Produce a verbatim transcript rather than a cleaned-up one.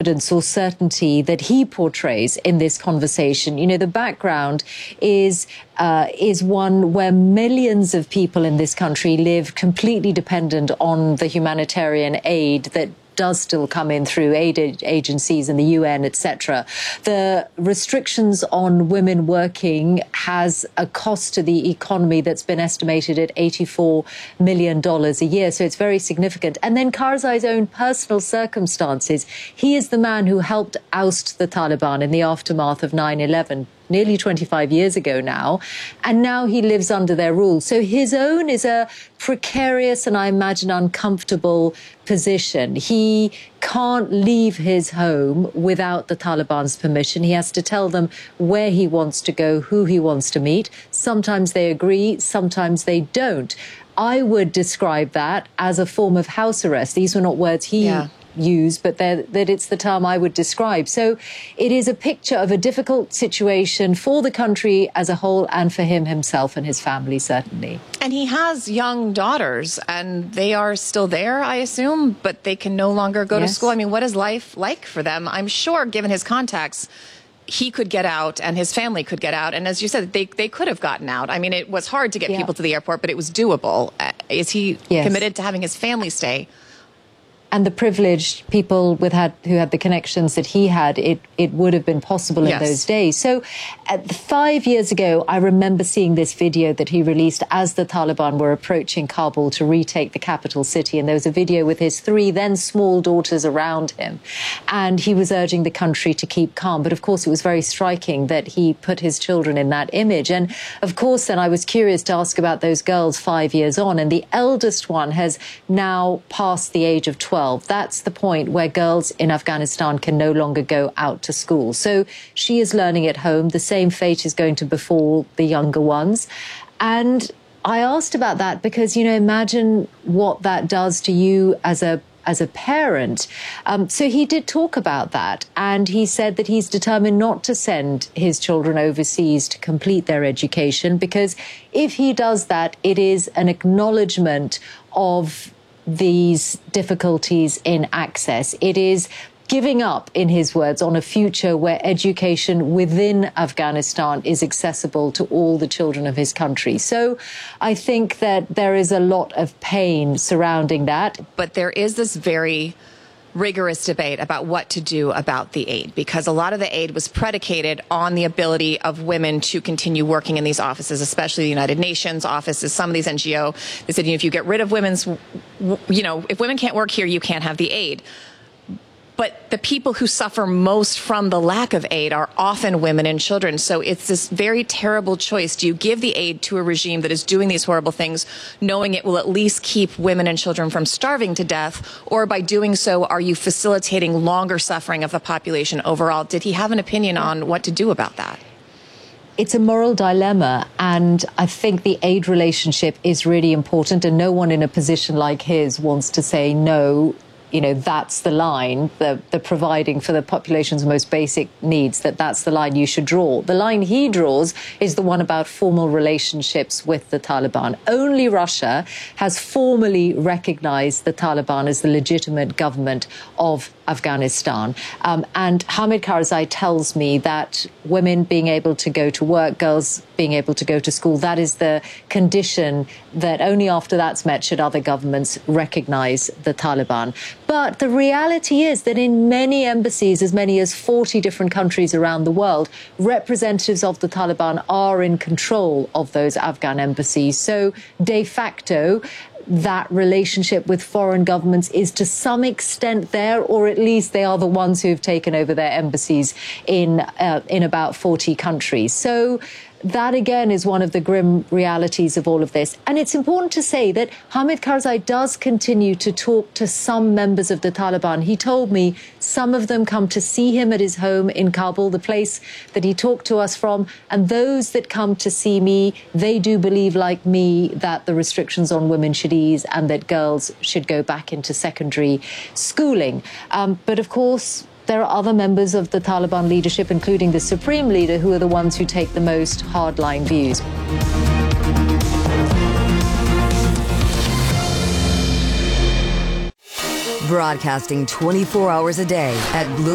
confidence or certainty that he portrays in this conversation. You know, the background is uh, is one where millions of people in this country live completely dependent on the humanitarian aid that does still come in through aid agencies and the U N, et cetera. The restrictions on women working has a cost to the economy that's been estimated at eighty-four million dollars a year. So it's very significant. And then Karzai's own personal circumstances. He is the man who helped oust the Taliban in the aftermath of nine eleven. Nearly twenty-five years ago now, and now he lives under their rule. So his own is a precarious and I imagine uncomfortable position. He can't leave his home without the Taliban's permission. He has to tell them where he wants to go, who he wants to meet. Sometimes they agree, sometimes they don't. I would describe that as a form of house arrest. These were not words he yeah. use, but that it's the term I would describe. So it is a picture of a difficult situation for the country as a whole and for him himself and his family, certainly. And he has young daughters, and they are still there, I assume, but they can no longer go yes. to school. I mean, what is life like for them? I'm sure, given his contacts, he could get out and his family could get out. And as you said, they, they could have gotten out. I mean, it was hard to get yeah. people to the airport, but it was doable. Is he yes. committed to having his family stay? And the privileged people with had, who had the connections that he had, it, it would have been possible in yes. those days. So uh, five years ago, I remember seeing this video that he released as the Taliban were approaching Kabul to retake the capital city. And there was a video with his three then small daughters around him. And he was urging the country to keep calm. But of course, it was very striking that he put his children in that image. And of course, then I was curious to ask about those girls five years on. And the eldest one has now passed the age of twelve. That's the point where girls in Afghanistan can no longer go out to school. So she is learning at home. The same fate is going to befall the younger ones. And I asked about that because, you know, imagine what that does to you as a as a parent. Um, so he did talk about that. And he said that he's determined not to send his children overseas to complete their education, because if he does that, it is an acknowledgement of these difficulties in access. It is giving up, in his words, on a future where education within Afghanistan is accessible to all the children of his country. So I think that there is a lot of pain surrounding that. But there is this very rigorous debate about what to do about the aid, because a lot of the aid was predicated on the ability of women to continue working in these offices, especially the United Nations offices, some of these N G O. They said, you know, if you get rid of women's, you know, if women can't work here, you can't have the aid. But the people who suffer most from the lack of aid are often women and children. So it's this very terrible choice. Do you give the aid to a regime that is doing these horrible things, knowing it will at least keep women and children from starving to death? Or by doing so, are you facilitating longer suffering of the population overall? Did he have an opinion on what to do about that? It's a moral dilemma, and I think the aid relationship is really important, and no one in a position like his wants to say no. You know, that's the line, the, the providing for the population's most basic needs, that that's the line you should draw. The line he draws is the one about formal relationships with the Taliban. Only Russia has formally recognized the Taliban as the legitimate government of Afghanistan. Um, and Hamid Karzai tells me that women being able to go to work, girls being able to go to school, that is the condition that only after that's met should other governments recognize the Taliban. But the reality is that in many embassies, as many as forty different countries around the world, representatives of the Taliban are in control of those Afghan embassies. So de facto, that relationship with foreign governments is to some extent there, or at least they are the ones who have taken over their embassies in uh, in about forty countries. So that, again, is one of the grim realities of all of this. And it's important to say that Hamid Karzai does continue to talk to some members of the Taliban. He told me some of them come to see him at his home in Kabul, the place that he talked to us from. And those that come to see me, they do believe, like me, that the restrictions on women should ease and that girls should go back into secondary schooling. Um, but of course, there are other members of the Taliban leadership, including the supreme leader, who are the ones who take the most hardline views. Broadcasting twenty-four hours a day at Bloomberg.